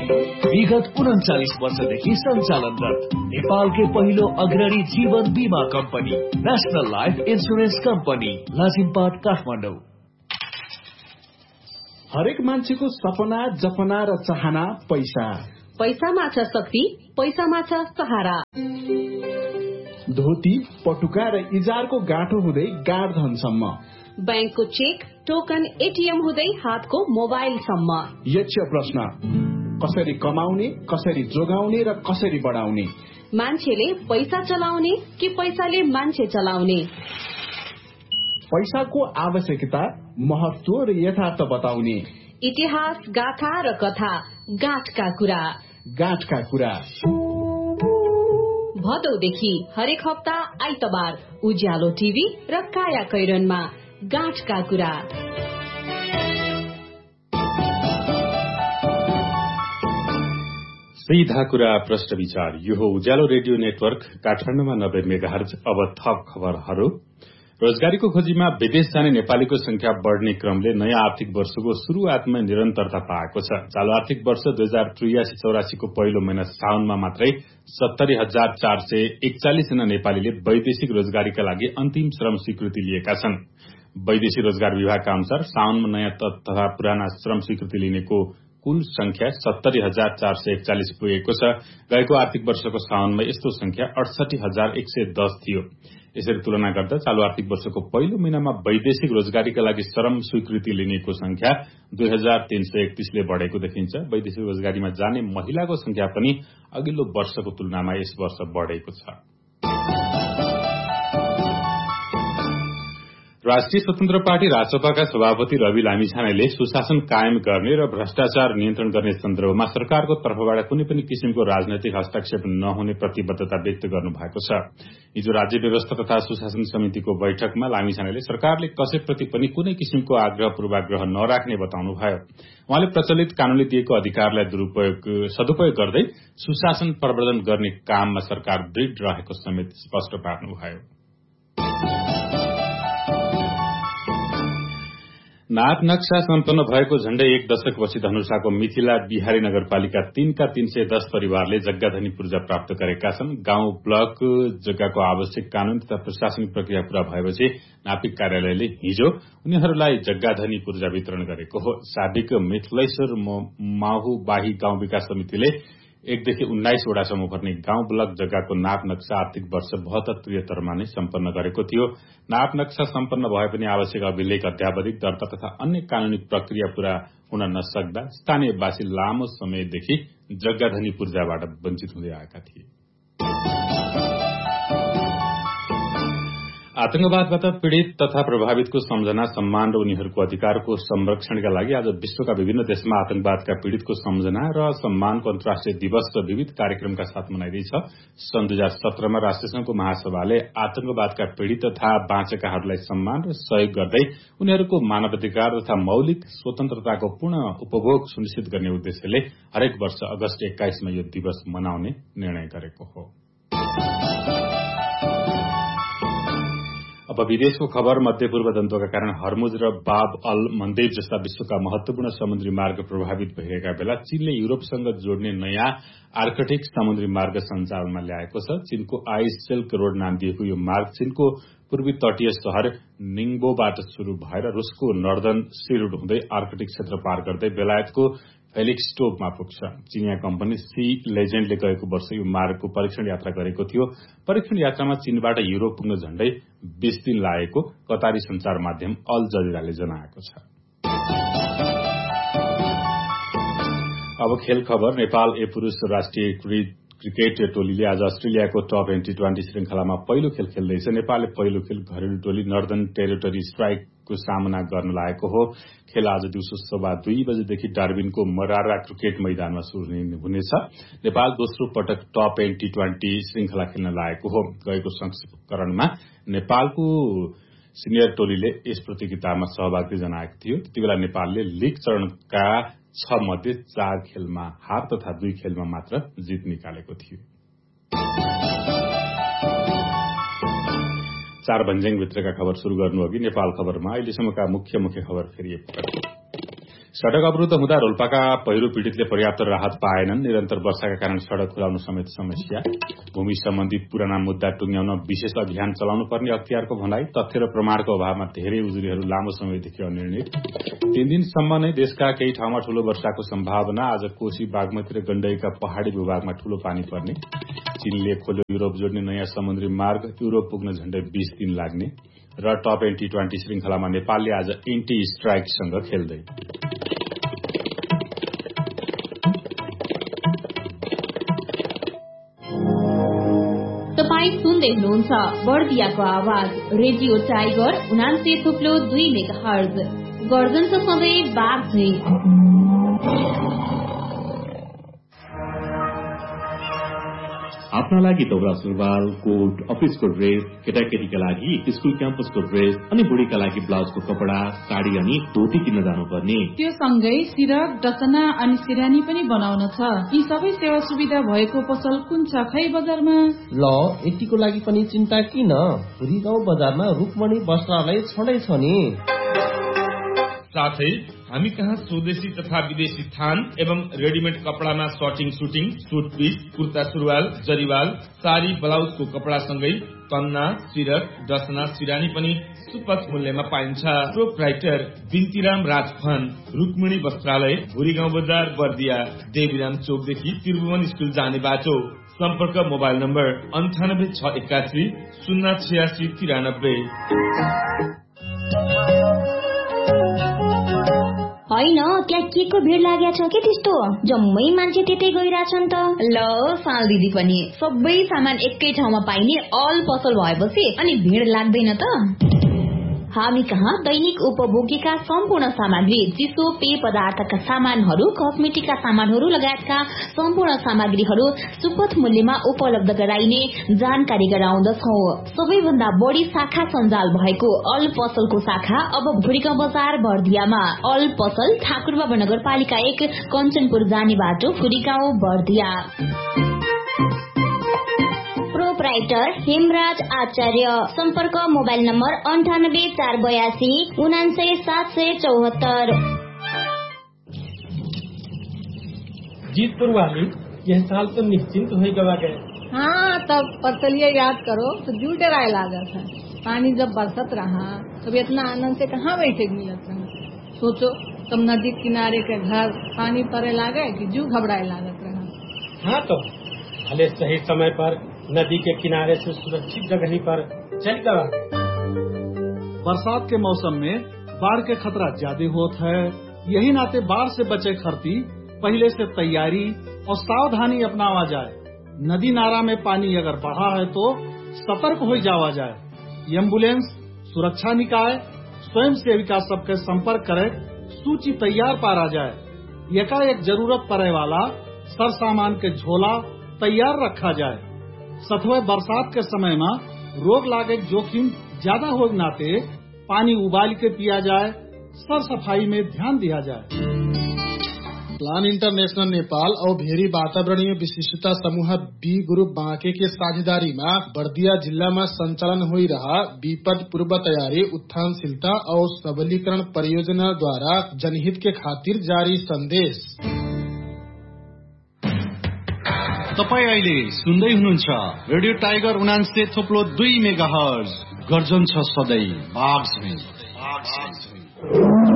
विगत 39 वर्षदेखि सञ्चालनरत नेपालकै पहिलो अग्रणी जीवन बीमा company national life insurance company Lazimpat Kathmandu. हरेक मान्छेको सपना, जपना र चाहना पैसा। पैसामा छ शक्ति, पैसामा छ सहारा। धोती, पटुका र इजारको गाँठो हुँदै गाड धनसम्म, बैंकको चेक, टोकन, एटीएम हुँदै हातको मोबाइलसम्म। यक्ष प्रश्न, कसरी कमाउने, कसरी जोगाउने र कसरी बढाउने? मान्छेले पैसा चलाउने कि पैसाले मान्छे चलाउने? पैसाको आवश्यकता, महत्व र यथार्थ बताउने। इतिहास, गाथा र कथा, गाँठका कुरा। गाँठका कुरा भदौदेखि हरेक हप्ता आइतबार उज्यालो टिभी र काया कैरनमा गाँठका कुरा। सीधा कुरा, प्रश्न विचार। यो हो उज्यालो रेडियो नेटवर्क काठमाडौँमा 90 मेगाहर्ज। अब थप खबरहरू। रोजगारीको खोजीमा विदेश जाने नेपालीको संख्या बढ़ने क्रमले नयाँ आर्थिक वर्षको शुरूआतमा निरन्तरता पाएको छ। चालू आर्थिक वर्ष 2083-84 को पहिलो महिना साउनमा मात्रै 70,441 जना नेपालीले वैदेशिक रोजगारीका लागि अन्तिम श्रम स्वीकृति लिएका छन्। वैदेशिक रोजगार विभागका अनुसार साउनमा नयाँ तथा पुराना श्रम स्वीकृति लिनेको कुल संख्या 70,441 पुगेको छ। गएको आर्थिक वर्षको साउनमा यस्तो संख्या 68,110 थियो। यसरी तुलना गर्दा चालू आर्थिक वर्षको पहिलो महिनामा वैदेशिक रोजगारीका लागि श्रम स्वीकृति लिनेको संख्या 2,331 ले बढ़ेको देखिन्छ। वैदेशिक रोजगारीमा जाने महिलाको संख्या पनि अघिल्लो वर्षको तुलनामा यस वर्ष बढ़ेको छ। राष्ट्रिय स्वतन्त्र पार्टी राजसभाका सभापति रवि लामिछानेले सुशासन कायम गर्ने र भ्रष्टाचार नियन्त्रण गर्ने सन्दर्भमा सरकारको तर्फबाट कुनै पनि किसिमको राजनैतिक हस्तक्षेप नहुने प्रतिबद्धता व्यक्त गर्नु भएको छ। हिजो राज्य व्यवस्था तथा सुशासन समितिको बैठकमा लामिछानेले सरकारले कसैप्रति पनि कुनै किसिमको आग्रह पूर्वाग्रह नराख्ने बताउनुभयो। उहाँले प्रचलित कानूनले दिएको अधिकारलाई सदुपयोग गर्दै सुशासन प्रवर्धन गर्ने काममा सरकार दृढ़ रहेको समेत स्पष्ट पार्नुभयो। नाप नक्सा सम्पन्न भएको झण्डै 1 दशकपछि धनुषाको मिथिला बिहारी नगरपालिका 3 का 310 परिवारले जग्गाधनी पूर्जा प्राप्त गरेका छन्। गाउँ ब्लक जग्गाको आवश्यक कानून तथा प्रशासनिक प्रक्रिया पूरा भएपछि नापिक कार्यालयले हिजो उनीहरूलाई जग्गाधनी पूर्जा वितरण गरेको हो। साबिक मिथिलेश्वर माहुबाही गाउँ विकास समितिले 1 देखि 19 वटासम्म पर्ने गाउँ ब्लक जग्गाको नाप नक्सा आर्थिक वर्ष 72 तरमा नै सम्पन्न गरेको थियो। नाप नक्सा सम्पन्न भए पनि आवश्यक अभिलेख, अध्यावधिक दर्ता तथा अन्य कानूनी प्रक्रिया पूरा हुन नसक्दा स्थानीयवासी लामो समयदेखि जग्गाधनी पूर्जाबाट वञ्चित हुँदै आएका थिए। आतंकवादबाट पीड़ित तथा प्रभावितको सम्झना, सम्मान र उनीहरूको अधिकारको संरक्षणका लागि आज विश्वका विभिन्न देशमा आतंकवादका पीड़ितको सम्झना र सम्मानको अन्तर्राष्ट्रिय दिवस र विविध कार्यक्रमका साथ मनाइँदैछ। सन् 2017 मा राष्ट्रसंघको महासभाले आतंकवादका पीड़ित तथा बाँचेकाहरूलाई सम्मान र सहयोग गर्दै उनीहरूको मानवाधिकार तथा मौलिक स्वतन्त्रताको पूर्ण उपभोग सुनिश्चित गर्ने उद्देश्यले हरेक वर्ष अगस्त 21 मा यो दिवस मनाउने निर्णय गरेको हो। अब विदेशको खबर। मध्य पूर्व द्वन्द्वका कारण हर्मुज र बाब अल मन्देब जस्ता विश्वका महत्वपूर्ण समुद्री मार्ग प्रभावित भइरहेका बेला चीनले युरोपसँग जोड्ने नयाँ आर्कटिक समुद्री मार्ग सञ्चालनमा ल्याएको छ। चीनको आइस सिल्क रोड नाम दिएको यो मार्ग चीनको पूर्वी तटीय शहर निङबोबाट शुरू भएर रूसको नर्दर्न सी रूट हुँदै आर्कटिक क्षेत्र पार गर्दै बेलायतको फेलिक्सटोभमा पुग्छ। चिनिया कम्पनी सी लेजेन्डले गएको वर्ष यो मार्गको परीक्षण यात्रा गरेको थियो। परीक्षण यात्रामा चीनबाट युरोप पुग्न झण्डै 20 दिन लागेको कतारी संचार माध्यम अल जजिराले जनाएको छ। अब खेल खबर। नेपाल ए पुरूष राष्ट्रिय क्रिकेट टोलीले आज अस्ट्रेलियाको टप 20 श्रृंखलामा पहिलो खेल खेल्दैछ। नेपालले पहिलो खेल घरेलु टोली नर्दर्न टेरिटोरी स्ट्राइकको सामना गर्न लागेको हो। खेल आज दिउँसो 2:15 बजेदेखि डार्बिनको मरारा क्रिकेट मैदानमा शुरू हुनेछ। नेपाल दोस्रो पटक टप 20 श्रृंखला खेल्न लागेको हो। गएको संस्करणमा नेपालको सिनियर टोलीले यस प्रतियोगितामा सहभागिता जनाएको थियो। त्यतिबेला नेपालले लीग चरणका 6 मध्ये 4 खेलमा हार तथा 2 खेलमा मात्र जित निकालेको थियो। 4 भन्ज्याङ भित्रका खबर शुरू गर्नु अघि नेपाल खबरमा अहिलेसम्मका मुख्य खबर फेरि एकपटक। सड़क अवरुद्ध हुँदा रोल्पाका पहिरो पीड़ितले पर्याप्त राहत पाएनन्। निरन्तर वर्षाका कारण सड़क खुलाउन समेत समस्या। भूमि सम्बन्धी पुराना मुद्दा टुंग्याउन विशेष अभियान चलाउनु पर्ने अख्तियारको भनाई। तथ्य र प्रमाणको अभावमा धेरै उजुरीहरू लामो समयदेखि अनिर्णित। 3 दिनसम्म नै देशका केही ठाउँमा ठूलो वर्षाको सम्भावना। आज कोशी, बागमती र गण्डकीका पहाड़ी भूभागमा ठूलो पानी पर्ने। चीनले खोल्यो युरोप जोड्ने नयाँ समुद्री मार्ग। युरोप पुग्न झण्डै 20 दिन लाग्ने। र टप एन्ड T20 श्रृंखलामा नेपालले आज एन्टी स्ट्राइकसँग खेल्दै। तपाईं सुन्दै हुनुहुन्छ बर्दियाको आवाज रेडियो टाइगर 89.2 मेगाहर्ज। गर्जन छ सधैँ बाघ झै। आफ्ना लागि दौरा सुरुवाल, कोट, अफिसको ड्रेस, केटाकेटीका लागि स्कुल क्याम्पसको ड्रेस अनि बुढीका लागि ब्लाउजको कपडा, साडी अनि धोती किन्न जानुपर्ने। त्यो सँगै सिरक, डसना अनि सिरानी पनि बनाउन छ। यी सबै सेवा सुविधा भएको पसल कुन छ खै बजारमा? ल यतिको लागि पनि चिन्ता किन? पुरी गाउँ बजारमा रुकमणी वस्त्रालय छँदै छ नि। साथै हामी कहाँ स्वदेशी तथा विदेशी थान एवं readymade कपडामा shirting, shooting, suit piece, kurta सुरुवाल, जरीवाल, साडी, ब्लाउजको कपडा सँगै कन्ना, सिरक, डसना, सिरानी पनि सुपथ मूल्यमा पाइन्छ। प्रोप्राइटर बिन्तीराम राजफन, रुक्मिणी वस्त्रालय, भुरी गाउँ बजार, बर्दिया, देवीराम चोकदेखि त्रिभुवन स्कुल जाने बाटो। सम्पर्क मोबाइल नम्बर 9861 08693। होइन त्यहाँ के को भिड लागेको छ के त्यस्तो? जम्मै मान्छे त्यतै गइरहेछन् त। ल साल दिदी पनि सबै सामान एकै ठाउँमा पाइने अल पसल भएपछि अनि भिड लाग्दैन त। हामी कहाँ दैनिक उपभोगीका सम्पूर्ण सामग्री, चिसो पेय पदार्थका सामानहरू, कस्मेटिकका सामानहरू लगायतका सम्पूर्ण सामग्रीहरू सुपथ मूल्यमा उपलब्ध गराइने जानकारी गराउँदछौ। सबैभन्दा बढी शाखा सञ्जाल भएको अल पसलको शाखा अब भुरीगाउँ बजार बर्दियामा। अल पसल ठाकुरबाबा नगरपालिका 1 कञ्चनपुर जाने बाटो, भुरीगाउँ बर्दिया। प्रोप्राइटर हेमराज आचार्य। सम्पर्क मोबाइल नम्बर 9848 79774। जीत पुरवाली, यह साल तो निश्चिंत हो गवा गए। हाँ तब पर चलिए याद करो तो जुट राय लागत है। पानी जब बरसत रहा तब इतना आनंद से कहाँ बैठे मिलत रहा। सोचो तब नदी किनारे के घर पानी पड़े लागे कि जू घबराए लागत रहा। हाँ तो भले सही समय पर नदी के किनारे से सुरक्षित जगह पर चल गवा। बरसात के मौसम में बाढ़ के खतरा ज्यादा होता है। यही नाते बाढ़ से बचे खरती पहले से तैयारी और सावधानी अपनावा जाए। नदी नारा में पानी अगर बढ़ा है तो सतर्क हो जावा जाए। एम्बुलेंस, सुरक्षा निकाय, स्वयं सेविका सबके संपर्क करे, सूची तैयार पारा जाए। एकाएक जरूरत पड़े वाला सर सामान के झोला तैयार रखा जाए। सतवे बरसात के समय में रोग लागे जोखिम ज्यादा हो नाते पानी उबाल के पिया जाए। सर सफाई में ध्यान दिया जाए। प्लान इंटरनेशनल नेपाल और भेरी वातावरणीय विशिष्टता समूह बी ग्रुप बांके के साझेदारी में बर्दिया जिला में संचालन हो रहा विपद पूर्व तैयारी, उत्थानशीलता और सबलीकरण परियोजना द्वारा जनहित के खातिर जारी संदेश। तपाईँ अहिले सुन्दै हुनुहुन्छ रेडियो टाइगर 89.2 मेगाहर्ज। गर्जन छ सधैँ बाघ झै।